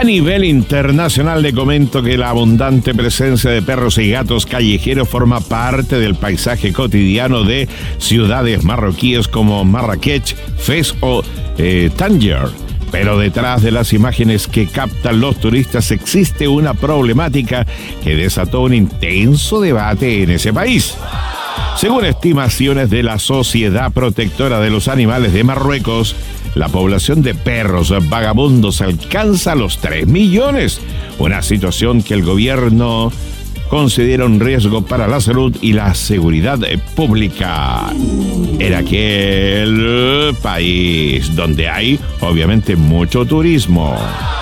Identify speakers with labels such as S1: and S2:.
S1: A nivel internacional le comento que la abundante presencia de perros y gatos callejeros forma parte del paisaje cotidiano de ciudades marroquíes como Marrakech, Fez o Tánger. Pero detrás de las imágenes que captan los turistas existe una problemática que desató un intenso debate en ese país. Según estimaciones de la Sociedad Protectora de los Animales de Marruecos, la población de perros vagabundos alcanza los 3 millones, una situación que el gobierno considera un riesgo para la salud y la seguridad pública. En aquel país donde hay, obviamente, mucho turismo.